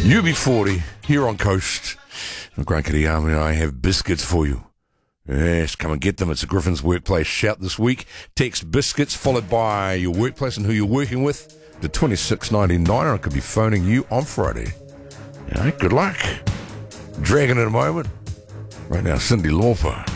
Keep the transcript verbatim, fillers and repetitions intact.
U B forty here on Coast. Grant Kitty-Army and I have biscuits for you. Yes, come and get them. It's a Griffin's Workplace shout this week. Text biscuits followed by your workplace and who you're working with to twenty-six ninety-nine, and I could be phoning you on Friday. All right, good luck. Dragon in a moment. Right now, Cyndi Lauper.